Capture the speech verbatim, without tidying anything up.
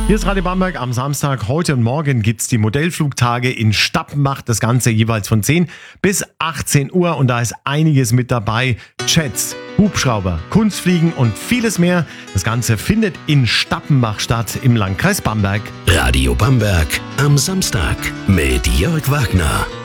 Hier ist Radio Bamberg am Samstag. Heute und morgen gibt's die Modellflugtage in Stappenbach. Das Ganze jeweils von zehn bis achtzehn Uhr. Und da ist einiges mit dabei. Jets, Hubschrauber, Kunstfliegen und vieles mehr. Das Ganze findet in Stappenbach statt im Landkreis Bamberg. Radio Bamberg am Samstag mit Jörg Wagner.